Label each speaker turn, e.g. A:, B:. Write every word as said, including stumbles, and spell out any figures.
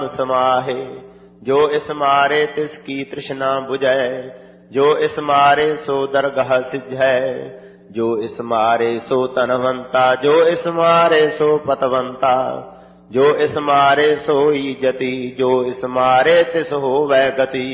A: समाहे। जो इस मारे तिसकी तृष्णा बुझै, जो इस मारे सो दरगाह सिझै। जो इस मारे सो तनवंता, जो इस मारे सो पतवंता। जो इस मारे सोई जति, जो इस मारे तिस होवै गति।